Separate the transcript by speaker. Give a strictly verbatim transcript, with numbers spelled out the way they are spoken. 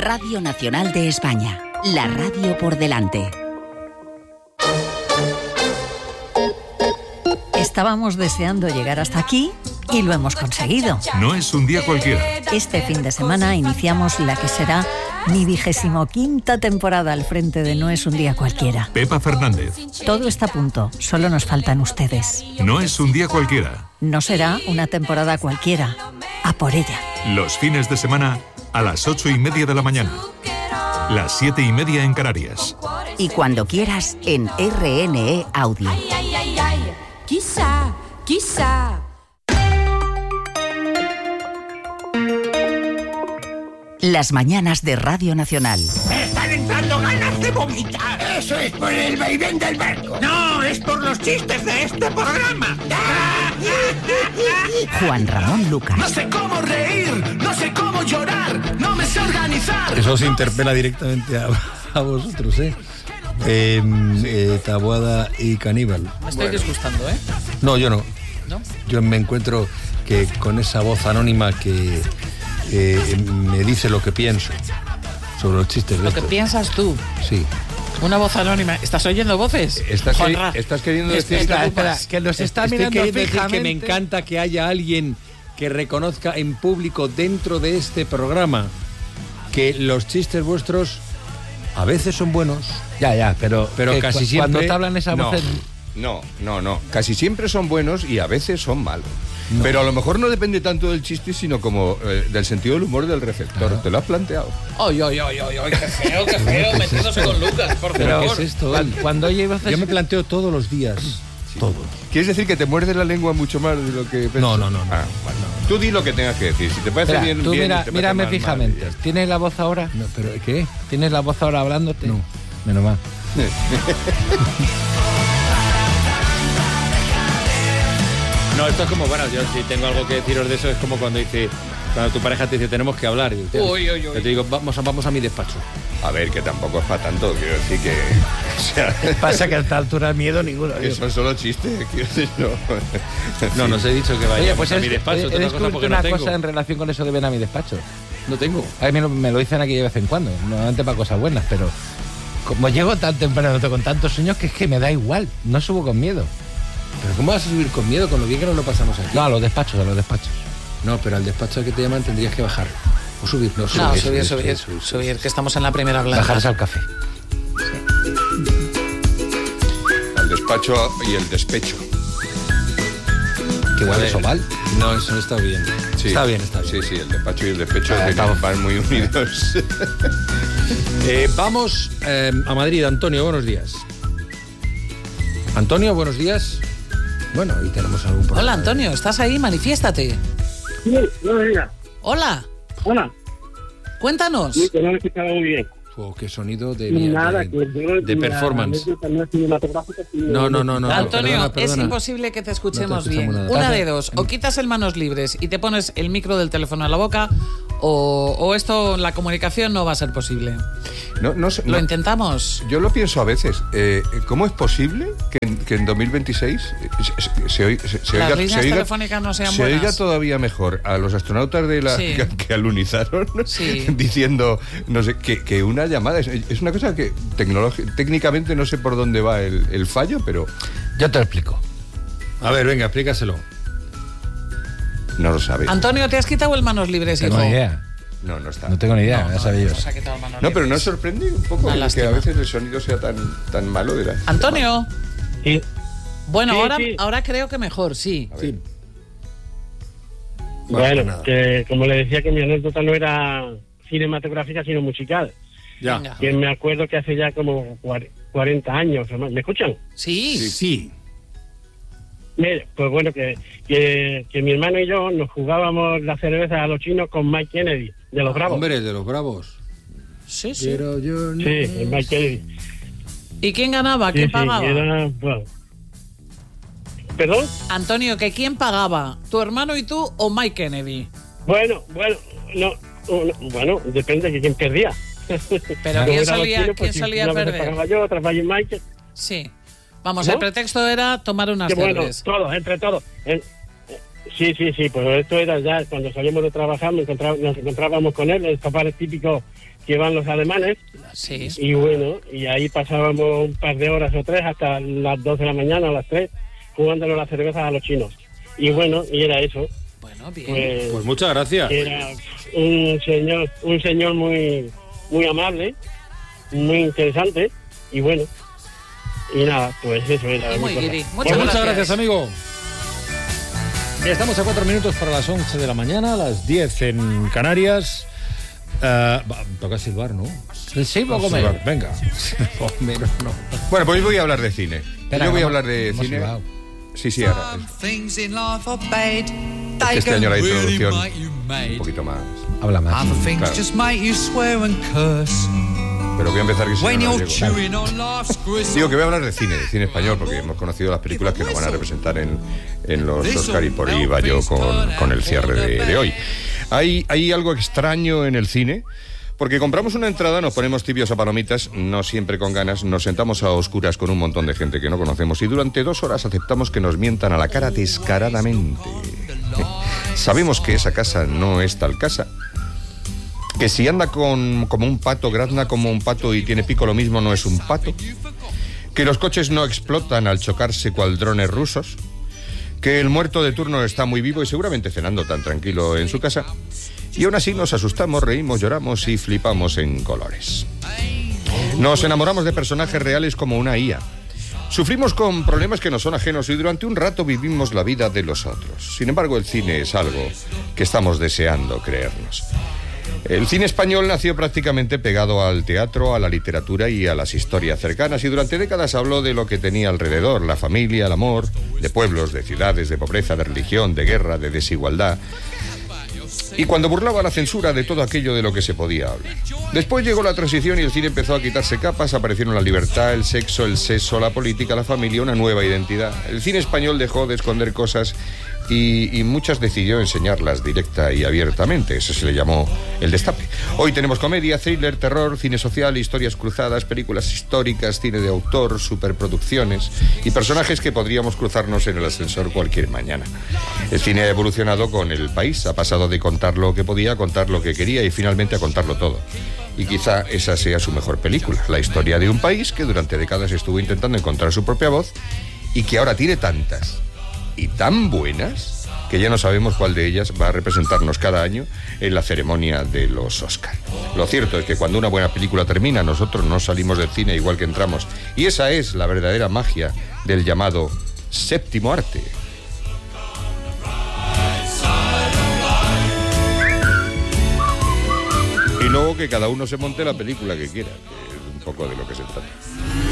Speaker 1: Radio Nacional de España, la radio por delante.
Speaker 2: Estábamos deseando llegar hasta aquí y lo hemos conseguido.
Speaker 3: No es un día cualquiera.
Speaker 2: Este fin de semana iniciamos la que será mi vigésimo quinta temporada al frente de No es un día cualquiera.
Speaker 3: Pepa Fernández.
Speaker 2: Todo está a punto, solo nos faltan ustedes.
Speaker 3: No es un día cualquiera.
Speaker 2: No será una temporada cualquiera. A por ella.
Speaker 3: Los fines de semana a las ocho y media de la mañana. Las siete y media en Canarias.
Speaker 1: Y cuando quieras en R N E Audio.
Speaker 4: Ay, ay, ay, ay. Quizá, quizá.
Speaker 1: Las mañanas de Radio Nacional.
Speaker 5: ¡Me están entrando ganas de vomitar! ¡Eso es por el vaivén del barco! ¡No, es por los chistes de este programa!
Speaker 1: Juan Ramón Lucas.
Speaker 6: No sé cómo reír, no sé cómo llorar, no me sé organizar.
Speaker 7: Eso os interpela directamente a, a vosotros, ¿eh? Eh, eh, Taboada y Caníbal.
Speaker 8: Me estoy bueno. disgustando, ¿eh?
Speaker 7: No, yo no.
Speaker 8: ¿No?
Speaker 7: Yo me encuentro que con esa voz anónima que eh, me dice lo que pienso sobre los chistes de
Speaker 8: Lo
Speaker 7: estos.
Speaker 8: que piensas tú.
Speaker 7: Sí.
Speaker 8: Una voz anónima. ¿Estás oyendo voces?
Speaker 7: ¿Estás,
Speaker 8: Juanra.
Speaker 7: que, ¿Estás queriendo decir
Speaker 8: espera,
Speaker 7: espera,
Speaker 8: espera,
Speaker 7: que nos está
Speaker 8: Estoy
Speaker 7: mirando
Speaker 8: queriendo decir
Speaker 7: fijamente? Que me encanta que haya alguien que reconozca en público dentro de este programa que los chistes vuestros a veces son buenos.
Speaker 9: Ya, ya, pero,
Speaker 7: pero
Speaker 9: que
Speaker 7: casi
Speaker 9: cu-
Speaker 7: siempre
Speaker 9: cuando te hablan esa
Speaker 7: no.
Speaker 9: voz...
Speaker 10: No, no, no. Casi siempre son buenos y a veces son malos.
Speaker 7: No.
Speaker 10: Pero a lo mejor no depende tanto del chiste, sino como eh, del sentido del humor del receptor.
Speaker 7: Claro.
Speaker 10: ¿Te lo has planteado?
Speaker 8: Ay, ay, ay, ay, ay, qué feo, qué feo, metiéndose con Lucas, por
Speaker 7: ¿Pero
Speaker 8: favor.
Speaker 7: qué es esto?
Speaker 9: Cuando, cuando oye voces...
Speaker 7: Yo me planteo todos los días.
Speaker 10: Sí.
Speaker 7: Todo.
Speaker 10: ¿Quieres decir que te muerdes la lengua mucho más de lo que pensas?
Speaker 7: No, no, no, no.
Speaker 10: Ah, bueno. Tú di lo que tengas que decir. Si te parece
Speaker 9: Espera,
Speaker 10: bien,
Speaker 9: tú
Speaker 10: bien,
Speaker 9: mira,
Speaker 10: si te parece
Speaker 9: mírame
Speaker 10: mal, mal,
Speaker 9: fijamente.
Speaker 10: y ya está.
Speaker 9: ¿Tienes la voz ahora?
Speaker 7: No, pero ¿qué?
Speaker 9: ¿Tienes la voz ahora hablándote?
Speaker 7: No.
Speaker 9: Menos mal.
Speaker 11: No, esto es como, bueno, yo si tengo algo que deciros de eso, es como cuando dice, cuando tu pareja te dice, tenemos que hablar. Y dice,
Speaker 8: Uy, uy, uy.
Speaker 11: Yo te digo, vamos a, vamos a mi despacho.
Speaker 10: A ver, que tampoco es para tanto. Quiero decir que... O sea,
Speaker 9: Pasa que a esta altura miedo ninguno.
Speaker 10: que son solo chistes. Quiero decir, no.
Speaker 11: No, nos he dicho que vayamos
Speaker 9: Oye, pues
Speaker 11: a
Speaker 9: es,
Speaker 11: mi despacho.
Speaker 9: he,
Speaker 11: otra
Speaker 9: he
Speaker 11: cosa
Speaker 9: descubierto
Speaker 11: porque
Speaker 9: una
Speaker 11: no tengo.
Speaker 9: cosa en relación con eso de ven a mi despacho.
Speaker 11: No tengo.
Speaker 9: A mí me lo, me lo dicen aquí de vez en cuando, normalmente para cosas buenas, pero como llego tan temprano con tantos sueños que es que me da igual, no subo con miedo.
Speaker 7: ¿Pero cómo vas a subir con miedo con lo bien que nos lo pasamos aquí?
Speaker 9: No, a los despachos, a los despachos.
Speaker 7: No, pero al despacho al que te llaman tendrías que bajar. O subir, no, subir.
Speaker 8: No,
Speaker 7: subir,
Speaker 8: subir, subir, subir, que estamos en la primera planta.
Speaker 9: Bajarse al café.
Speaker 10: Al despacho y el despecho.
Speaker 7: Que igual
Speaker 10: Vale.
Speaker 7: eso mal. No, eso no está bien.
Speaker 10: Sí.
Speaker 9: Está bien, está bien.
Speaker 10: Sí, sí, el despacho y el despecho
Speaker 9: Ah,
Speaker 10: que
Speaker 9: estamos-
Speaker 10: van muy unidos.
Speaker 7: Eh, vamos eh, a Madrid. Antonio, buenos días. Antonio, buenos días. Bueno, hoy tenemos algún problema.
Speaker 8: Hola, Antonio, ¿estás ahí? Manifiéstate.
Speaker 12: Sí, no, diga.
Speaker 8: Hola,
Speaker 12: Hola.
Speaker 8: cuéntanos.
Speaker 12: Sí, que no me escuchaba muy bien.
Speaker 7: Oh, qué sonido de,
Speaker 12: Y nada,
Speaker 7: de,
Speaker 12: que yo...
Speaker 7: de
Speaker 12: la
Speaker 7: performance.
Speaker 12: anécdota no es cinematográfica, sino-
Speaker 7: No, no, no, no.
Speaker 8: Antonio,
Speaker 7: perdona,
Speaker 8: es
Speaker 7: perdona.
Speaker 8: imposible que te escuchemos
Speaker 7: No te escuchamos
Speaker 8: bien.
Speaker 7: nada.
Speaker 8: Una de dos, o quitas el manos libres y te pones el micro del teléfono a la boca, o, o esto, la comunicación no va a ser posible.
Speaker 10: No, no sé,
Speaker 8: Lo
Speaker 10: no.
Speaker 8: intentamos.
Speaker 10: Yo lo pienso a veces. Eh, ¿Cómo es posible que en, que en dos mil veintiséis se, se, se oiga, se, se
Speaker 8: Las
Speaker 10: oiga-
Speaker 8: líneas
Speaker 10: se oiga-
Speaker 8: telefónicas no sean
Speaker 10: se oiga
Speaker 8: buenas?
Speaker 10: todavía mejor a los astronautas de la
Speaker 8: Sí.
Speaker 10: que, que alunizaron
Speaker 8: Sí.
Speaker 10: diciendo no sé que, que una llamada es, es una cosa que tecnológi- técnicamente no sé por dónde va el, el fallo, pero
Speaker 9: Yo te lo explico.
Speaker 7: A ver, venga, explícaselo.
Speaker 10: no lo sabe.
Speaker 8: Antonio, ¿te has quitado el manos libres,
Speaker 9: No
Speaker 8: hijo?
Speaker 9: tengo ni idea.
Speaker 10: No, no está.
Speaker 9: No tengo ni idea,
Speaker 8: No,
Speaker 9: ya
Speaker 8: no,
Speaker 9: sabía yo.
Speaker 8: nos ha quitado el manos
Speaker 10: No, pero
Speaker 8: libres.
Speaker 10: nos sorprende un poco
Speaker 8: Una
Speaker 10: que
Speaker 8: lástima.
Speaker 10: a veces el sonido sea tan, tan malo de la...
Speaker 8: Antonio,
Speaker 12: Sí.
Speaker 8: bueno,
Speaker 12: Sí,
Speaker 8: ahora,
Speaker 12: sí.
Speaker 8: ahora creo que mejor, sí.
Speaker 10: A ver.
Speaker 12: Bueno,
Speaker 7: nada.
Speaker 12: que como le decía que mi anécdota no era cinematográfica, sino musical.
Speaker 7: Ya.
Speaker 8: Venga.
Speaker 12: Que me acuerdo que hace ya como cuar- cuarenta años o más. ¿Me escuchan?
Speaker 8: Sí.
Speaker 7: Sí.
Speaker 12: Mire, pues bueno, que, que, que mi hermano y yo nos jugábamos la cerveza a los chinos con Mike Kennedy, de los Bravos.
Speaker 7: Hombre, de los bravos.
Speaker 8: Sí, sí.
Speaker 7: Pero yo no...
Speaker 12: Sí, el Mike Kennedy.
Speaker 8: ¿Y quién ganaba?
Speaker 12: Sí,
Speaker 8: ¿Quién
Speaker 12: sí,
Speaker 8: pagaba?
Speaker 12: era, bueno. ¿Perdón?
Speaker 8: Antonio, ¿que quién pagaba? ¿Tu hermano y tú o Mike Kennedy?
Speaker 12: Bueno, bueno, no, no, bueno, depende de quién perdía.
Speaker 8: Pero
Speaker 12: Como
Speaker 8: ¿quién
Speaker 12: era los
Speaker 8: solía,
Speaker 12: chinos, pues,
Speaker 8: quién
Speaker 12: si
Speaker 8: solía
Speaker 12: una vez
Speaker 8: perder?
Speaker 12: pagaba yo, otra vez Mike.
Speaker 8: Sí. Vamos,
Speaker 12: ¿No?
Speaker 8: el pretexto era tomar unas
Speaker 12: Que bueno,
Speaker 8: cervezas.
Speaker 12: todos, entre todos. En- Sí, sí, sí, pues esto era ya cuando salíamos de trabajar, me encontraba- nos encontrábamos con él, estos bares típicos que van los alemanes.
Speaker 8: Sí.
Speaker 12: Y bueno, y ahí pasábamos un par de horas o tres hasta las dos de la mañana o las tres, jugándole las cervezas a los chinos. Y bueno, y era eso.
Speaker 8: Bueno, bien.
Speaker 12: Pues,
Speaker 11: Pues muchas gracias.
Speaker 12: era un señor, un señor muy, muy amable, muy interesante, y bueno, y nada, pues eso era.
Speaker 8: Y muy
Speaker 12: mi cosa.
Speaker 8: guiri.
Speaker 11: Pues
Speaker 8: Muchas
Speaker 11: muchas
Speaker 8: gracias.
Speaker 11: gracias, amigo. Estamos a cuatro minutos para las once de la mañana, las diez en Canarias. Eh, va, toca silbar, ¿no?
Speaker 9: Sí, poco
Speaker 11: Silbar,
Speaker 9: menos.
Speaker 11: Venga. Poco menos, no.
Speaker 10: Bueno, pues voy a hablar de cine.
Speaker 9: Espera,
Speaker 10: Yo voy a
Speaker 9: hemos-
Speaker 10: hablar de
Speaker 9: hemos
Speaker 10: cine.
Speaker 9: silbado.
Speaker 10: Sí, sí, ahora.
Speaker 6: Things in life are bad.
Speaker 10: Es que este año la introducción
Speaker 6: Make you
Speaker 10: un
Speaker 6: mad.
Speaker 10: poquito más.
Speaker 9: Habla más.
Speaker 6: Other things
Speaker 10: Claro.
Speaker 6: just make you swear and curse.
Speaker 10: Pero voy a empezar que si no,
Speaker 6: When
Speaker 10: no
Speaker 6: you're
Speaker 10: llego.
Speaker 6: chewing on life's gristle.
Speaker 10: Digo que voy a hablar de cine, de cine español, porque hemos conocido las películas que nos van a representar en, en los Oscar y por ahí va yo con, con el cierre de, de hoy. Hay, hay algo extraño en el cine, porque compramos una entrada, nos ponemos tibios a palomitas, no siempre con ganas, nos sentamos a oscuras con un montón de gente que no conocemos y durante dos horas aceptamos que nos mientan a la cara descaradamente. Sabemos que esa casa no es tal casa. Que si anda con, como un pato, grazna como un pato y tiene pico lo mismo, no es un pato. Que los coches no explotan al chocarse cual drones rusos. Que el muerto de turno está muy vivo y seguramente cenando tan tranquilo en su casa. Y aún así nos asustamos, reímos, lloramos y flipamos en colores. Nos enamoramos de personajes reales como una I A. Sufrimos con problemas que nos son ajenos y durante un rato vivimos la vida de los otros. Sin embargo, el cine es algo que estamos deseando creernos. El cine español nació prácticamente pegado al teatro, a la literatura y a las historias cercanas y durante décadas habló de lo que tenía alrededor, la familia, el amor, de pueblos, de ciudades, de pobreza, de religión, de guerra, de desigualdad. Y cuando burlaba la censura de todo aquello de lo que se podía hablar. Después llegó la transición y el cine empezó a quitarse capas, aparecieron la libertad, el sexo, el sexo, la política, la familia, una nueva identidad. El cine español dejó de esconder cosas y, y muchas decidió enseñarlas directa y abiertamente. Eso se le llamó el destape. Hoy tenemos comedia, thriller, terror, cine social, historias cruzadas, películas históricas, cine de autor, superproducciones y personajes que podríamos cruzarnos en el ascensor cualquier mañana. El cine ha evolucionado con el país, ha pasado de contar lo que podía a contar lo que quería y finalmente a contarlo todo. Y quizá esa sea su mejor película, la historia de un país que durante décadas estuvo intentando encontrar su propia voz y que ahora tiene tantas y tan buenas que ya no sabemos cuál de ellas va a representarnos cada año en la ceremonia de los Oscar. Lo cierto es que cuando una buena película termina, nosotros no salimos del cine igual que entramos. Y esa es la verdadera magia del llamado séptimo arte. Y luego que cada uno se monte la película que quiera, que es un poco de lo que se trata.